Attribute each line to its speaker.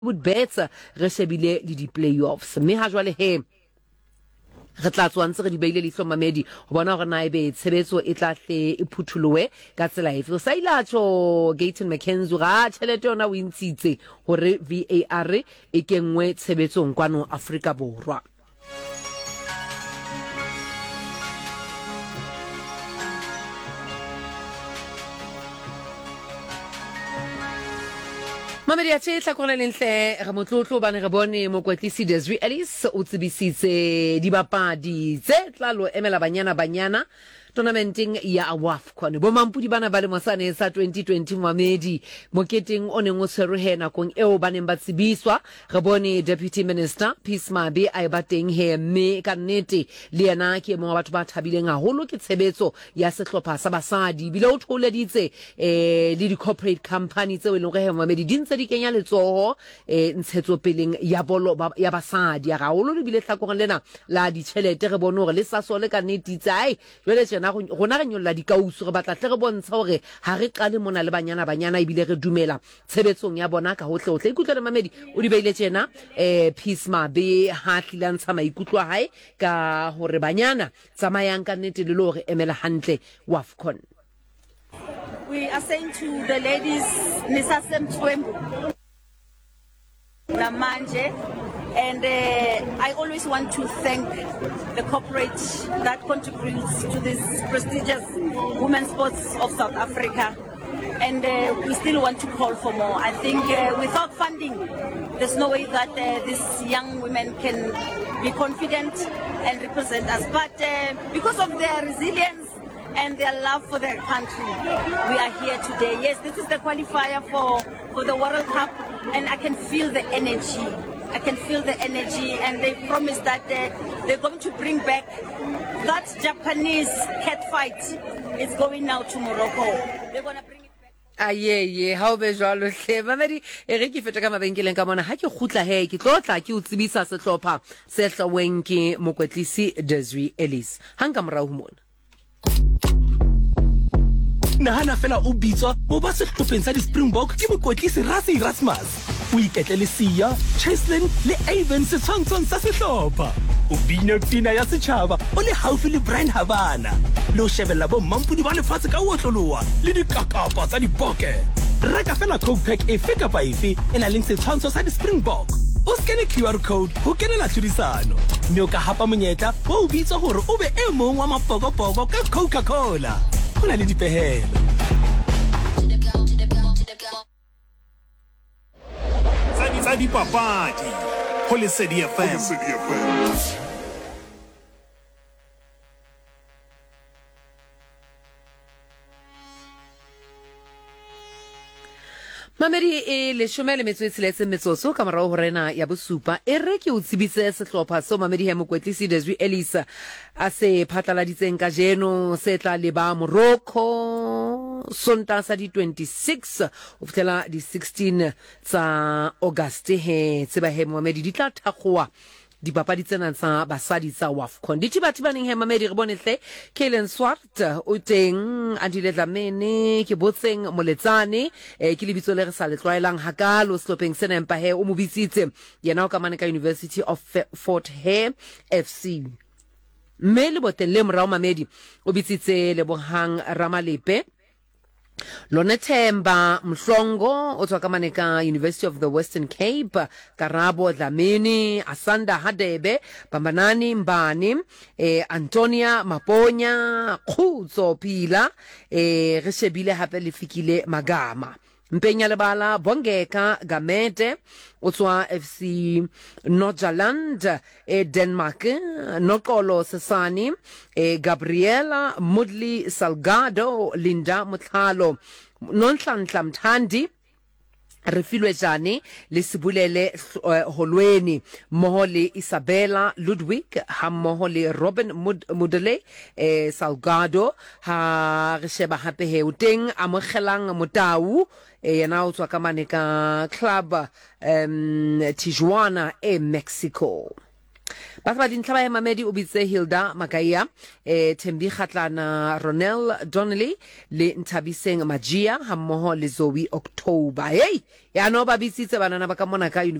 Speaker 1: would better re shebile le di-playoffs mme ha jwale he re tla tswantse re di beile leihlo mamedi go bona gore na ebe tshebetso e tla tle e phuthulowe ka tsela efe sa ilatsho Gayton McKenzie ga tšhelete yona o intshitse gore VAR e kengwe tshebetsong kwano Afrika Borwa. Mamedi a tšetla kgone lentle ga motlotlo ba ne re bone mokwetlisi Desiree Ellis o tsebisitse dibapadi tse tlalo emela banyana tournamenting ya AFCON bo mampudi bana ba le mosane sa 2020 Mamedi moketeng o neng o tshwerwe he nakong eo ba neng ba tsebiswa re bone deputy minister Peace Mabe a ba teng he mme ka nnete le yena ke mo batho ba thabileng haholo ke tshebetso ya sehlopha sa basadi bile o tholeditse le di corporate company tse e leng gore he Mamedi di ntse di kenya letsoho ntshetso peleng ya bolo ya basadi ya haholo le bile tlhakoreng lena la ditšhelete re bone gore le sasole ka nnete tsai jwale rona re nyolla dikausu re batla tle re bontsha gore ha re qale mona le banyana ebile re dumela tshebetsong ya bona ka hohle ikutlwa le Mamedi o di beile tjena Peace Mabe ha tlilantsha maikutlo a hae ka hore banyana tsamayang ka nnete le hore emela hantle AFCON.
Speaker 2: We are saying to the ladies, Nisasem Twembu, Namanje, and I always want to thank the corporate that contributes to this prestigious women's sports of South Africa. And we still want to call for more. I think without funding, there's no way that these young women can be confident and represent us. But because of their resilience and their love for their country, we are here today. Yes, this is the qualifier for the World Cup, and I can feel the energy. I can feel the energy, and they promise that they're going to bring back that Japanese cat fight. It's going now to Morocco. They're going to bring it back.
Speaker 1: Aye, how be jwalo hle Mamedi e re ke feta ka mabenkeleng ka mona ha ke khutla he ke tlotla ke o tsebisa sehlopha se hlaweng ke mokwetlisi Desiree Ellis hanga morao mona.
Speaker 3: Nahana fela o bitswa mo ba sehlopheng sa di-Springbok ke mokwetlisi Rassie Erasmus o iketle le Sia Cheslin le Avon setshwantshong sa sehlopha o bina pina ya setjhaba o le haufi le Brian Habana le o shebella bo mampudi ba lefatshe ka otloloa le dikakapa tsa diboke reka fela coke pack efe kapa efe e na leng setshwantsho sa di-Springbok o skene QR code ho kenela tlhodisano mme o ka hapa monyetla o bitswa hore o be e mong wa mapokopoko ka Coca-Cola ho na le dipehelo.
Speaker 4: Tsa dipapadi ho Lesedi FM.
Speaker 1: Mamedi e le shomele metswetsi metsotso ka morao ho rena ya bosupa e re ke o tsebise sehlopha so Mamedi he mokwetlisi Desiree Ellis a se phatlaladitseng ka jeno se tla le ba Morocco sonta sa di 26 o fitela di 16 tsa August he tseba he Mamedi di tla thakgoa dipapadi tsena tsa basadi tsa AFCON dithibathibaneng he Mamedi re bone hle Kaylen Swart o teng Andile Dlamini ke botseng Moletsane ke lebitso le re sa le tlwaelang hakalo sehlopeng sena empa he o mo bitsitse yena o ka mane ka University of Fort Hare FC mme le botelle morao Mamedi o bitsitse Lebohang Ramalepe Lone Themba Mhlongo o tswa ka mane ka University of the Western Cape Karabo Dlamini Asanda Hadebe Pambanani Mbani Antonia Maponya Khutso Pila re shebile hape le fikile Magama Mpenya Lebala Bongeka Gamete o tswa FC Nordjylland Denmark Nokolo Sesani Gabriela Mudli Salgado Linda Mutlalo Nonhlanhla Mthandi re filwe jane le Sibulele Holweni mmoho le Isabella Ludwig ha mmoho le Robin Mudele Salgado ha re sheba hape he o teng amogelang Motau yena o tswa ka mane ka club Tijuana Mexico ba ba dintlha ba mamedi o bitse Hilda Makaya Thembi Khatlana Ronel Donnelly le Nthabiseng Magia ha mmoho le Zoe October hey ya no ba bitsitse banana ba ka mona ka